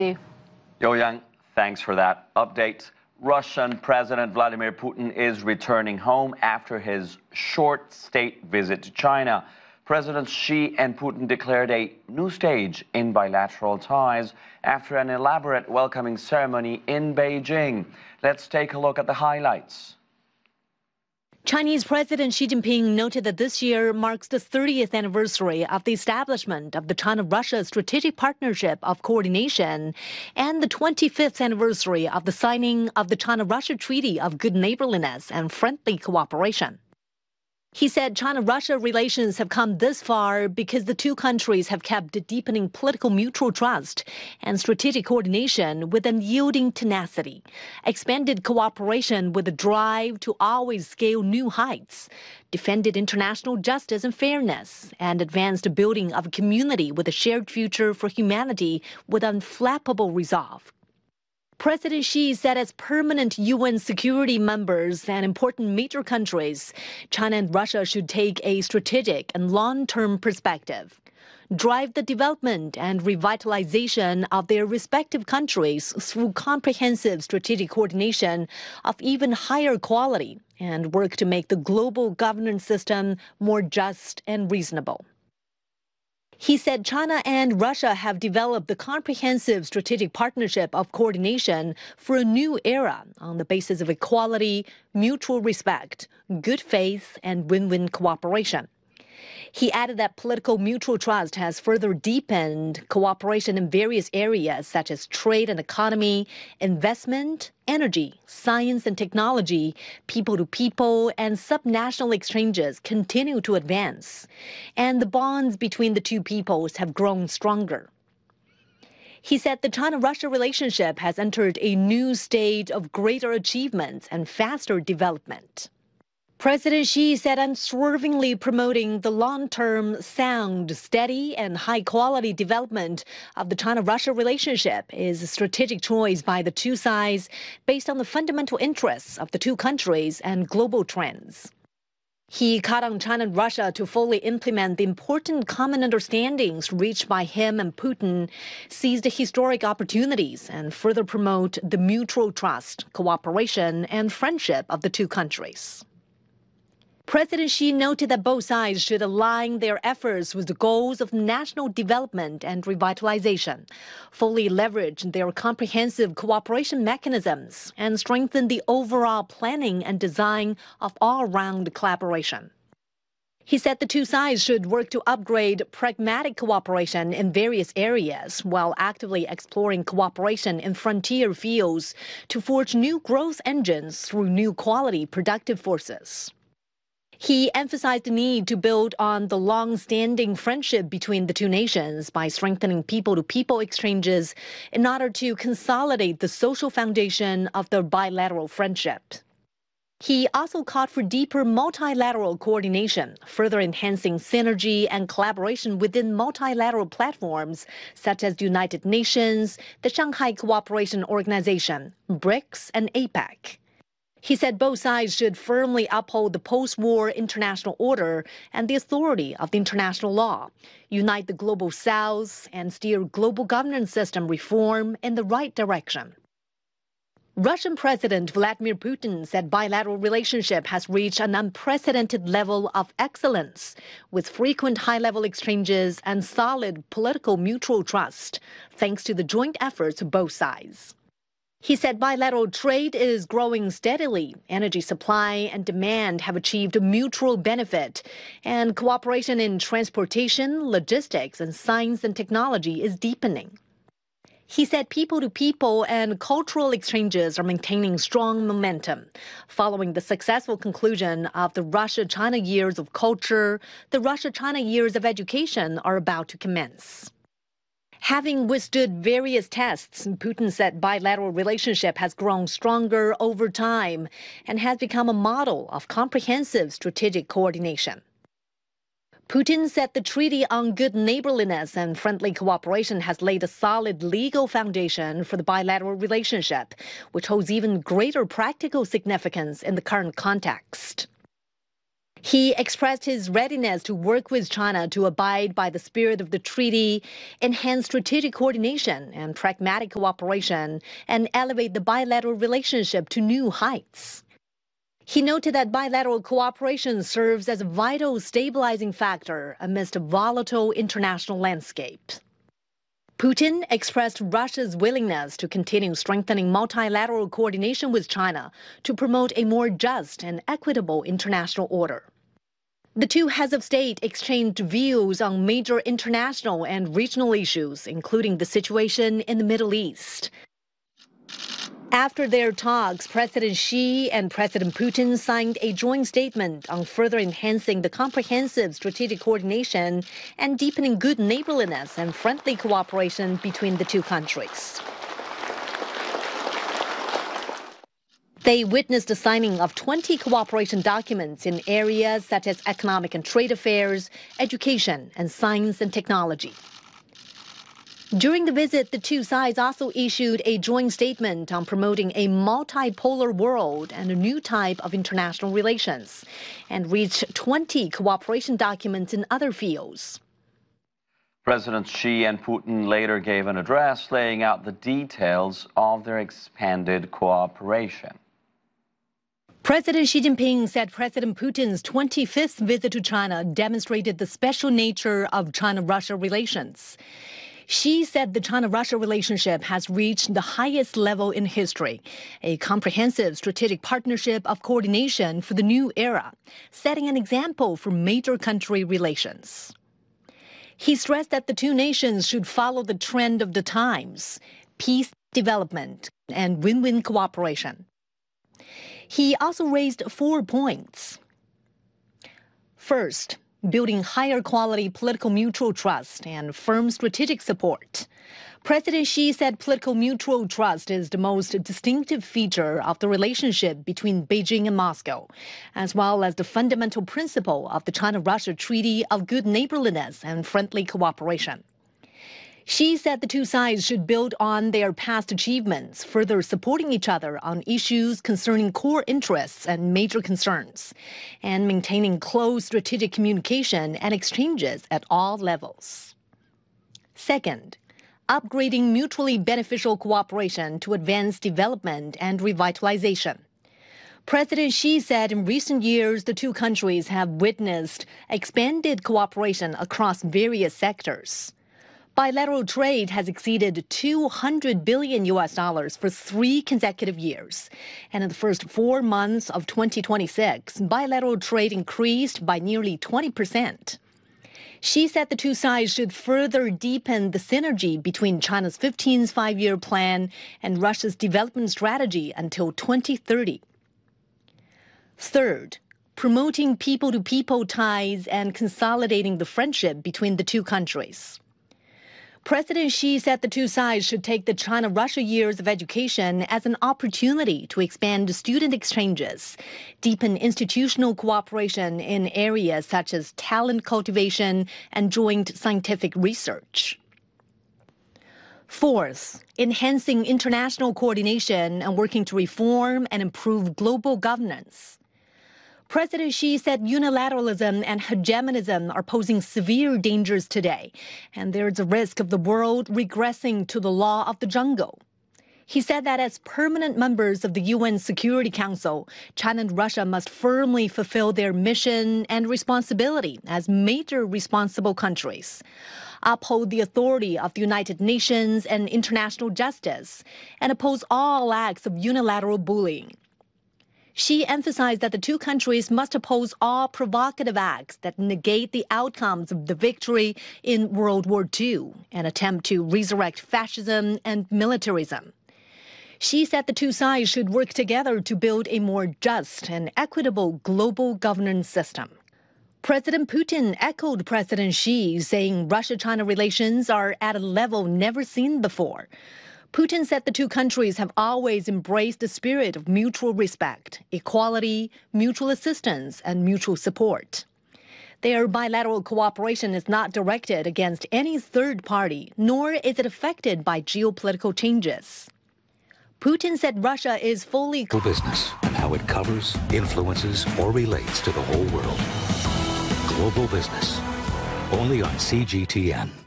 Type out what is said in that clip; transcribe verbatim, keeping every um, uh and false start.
Yo Young, thanks for that update. Russian President Vladimir Putin is returning home after his short state visit to China. Presidents Xi and Putin declared a new stage in bilateral ties after an elaborate welcoming ceremony in Beijing. Let's take a look at the highlights. Chinese President Xi Jinping noted that this year marks the thirtieth anniversary of the establishment of the China-Russia Strategic Partnership of Coordination and the twenty-fifth anniversary of the signing of the China-Russia Treaty of Good Neighborliness and Friendly Cooperation. He said China-Russia relations have come this far because the two countries have kept deepening political mutual trust and strategic coordination with unyielding tenacity, expanded cooperation with a drive to always scale new heights, defended international justice and fairness, and advanced the building of a community with a shared future for humanity with unflappable resolve. President Xi said as permanent U N security members and important major countries, China and Russia should take a strategic and long-term perspective, drive the development and revitalization of their respective countries through comprehensive strategic coordination of even higher quality, and work to make the global governance system more just and reasonable. He said China and Russia have developed the comprehensive strategic partnership of coordination for a new era on the basis of equality, mutual respect, good faith, and win-win cooperation. He added that political mutual trust has further deepened cooperation in various areas such as trade and economy, investment, energy, science and technology, people-to-people, and subnational exchanges continue to advance, and the bonds between the two peoples have grown stronger. He said the China-Russia relationship has entered a new stage of greater achievements and faster development. President Xi said unswervingly promoting the long-term, sound, steady, and high-quality development of the China-Russia relationship is a strategic choice by the two sides based on the fundamental interests of the two countries and global trends. He called on China and Russia to fully implement the important common understandings reached by him and Putin, seize the historic opportunities, and further promote the mutual trust, cooperation, and friendship of the two countries. President Xi noted that both sides should align their efforts with the goals of national development and revitalization, fully leverage their comprehensive cooperation mechanisms, and strengthen the overall planning and design of all-round collaboration. He said the two sides should work to upgrade pragmatic cooperation in various areas while actively exploring cooperation in frontier fields to forge new growth engines through new quality productive forces. He emphasized the need to build on the long-standing friendship between the two nations by strengthening people-to-people exchanges in order to consolidate the social foundation of their bilateral friendship. He also called for deeper multilateral coordination, further enhancing synergy and collaboration within multilateral platforms such as the United Nations, the Shanghai Cooperation Organization, BRICS, and APEC. He said both sides should firmly uphold the post-war international order and the authority of the international law, unite the global south, and steer global governance system reform in the right direction. Russian President Vladimir Putin said bilateral relationship has reached an unprecedented level of excellence, with frequent high-level exchanges and solid political mutual trust, thanks to the joint efforts of both sides. He said bilateral trade is growing steadily, energy supply and demand have achieved mutual benefit, and cooperation in transportation, logistics, and science and technology is deepening. He said people-to-people and cultural exchanges are maintaining strong momentum. Following the successful conclusion of the Russia-China Years of Culture, the Russia-China Years of Education are about to commence. Having withstood various tests, Putin said bilateral relationship has grown stronger over time and has become a model of comprehensive strategic coordination. Putin said the Treaty on Good Neighborliness and Friendly Cooperation has laid a solid legal foundation for the bilateral relationship, which holds even greater practical significance in the current context. He expressed his readiness to work with China to abide by the spirit of the treaty, enhance strategic coordination and pragmatic cooperation, and elevate the bilateral relationship to new heights. He noted that bilateral cooperation serves as a vital stabilizing factor amidst a volatile international landscape. Putin expressed Russia's willingness to continue strengthening multilateral coordination with China to promote a more just and equitable international order. The two heads of state exchanged views on major international and regional issues, including the situation in the Middle East. After their talks, President Xi and President Putin signed a joint statement on further enhancing the comprehensive strategic coordination and deepening good neighborliness and friendly cooperation between the two countries. They witnessed the signing of twenty cooperation documents in areas such as economic and trade affairs, education, and science and technology. During the visit, the two sides also issued a joint statement on promoting a multipolar world and a new type of international relations, and reached twenty cooperation documents in other fields. Presidents Xi and Putin later gave an address laying out the details of their expanded cooperation. President Xi Jinping said President Putin's twenty-fifth visit to China demonstrated the special nature of China-Russia relations. Xi said the China-Russia relationship has reached the highest level in history, a comprehensive strategic partnership of coordination for the new era, setting an example for major country relations. He stressed that the two nations should follow the trend of the times: peace, development, and win-win cooperation. He also raised four points. First, building higher quality political mutual trust and firm strategic support. President Xi said political mutual trust is the most distinctive feature of the relationship between Beijing and Moscow, as well as the fundamental principle of the China-Russia Treaty of good neighborliness and friendly cooperation. Xi said the two sides should build on their past achievements, further supporting each other on issues concerning core interests and major concerns, and maintaining close strategic communication and exchanges at all levels. Second, upgrading mutually beneficial cooperation to advance development and revitalization. President Xi said in recent years the two countries have witnessed expanded cooperation across various sectors. Bilateral trade has exceeded two hundred billion U S dollars for three consecutive years. And in the first four months of twenty twenty-six, bilateral trade increased by nearly twenty percent. Xi said the two sides should further deepen the synergy between China's fifteenth five-year plan and Russia's development strategy until twenty thirty. Third, promoting people-to-people ties and consolidating the friendship between the two countries. President Xi said the two sides should take the China-Russia years of education as an opportunity to expand student exchanges, deepen institutional cooperation in areas such as talent cultivation and joint scientific research. Fourth, enhancing international coordination and working to reform and improve global governance. President Xi said unilateralism and hegemonism are posing severe dangers today, and there is a risk of the world regressing to the law of the jungle. He said that as permanent members of the U N Security Council, China and Russia must firmly fulfill their mission and responsibility as major responsible countries, uphold the authority of the United Nations and international justice, and oppose all acts of unilateral bullying. Xi emphasized that the two countries must oppose all provocative acts that negate the outcomes of the victory in World War Two and attempt to resurrect fascism and militarism. Xi said the two sides should work together to build a more just and equitable global governance system. President Putin echoed President Xi, saying Russia-China relations are at a level never seen before. Putin said the two countries have always embraced the spirit of mutual respect, equality, mutual assistance, and mutual support. Their bilateral cooperation is not directed against any third party, nor is it affected by geopolitical changes. Putin said Russia is fully global business and how it covers, influences, or relates to the whole world. Global Business, only on C G T N.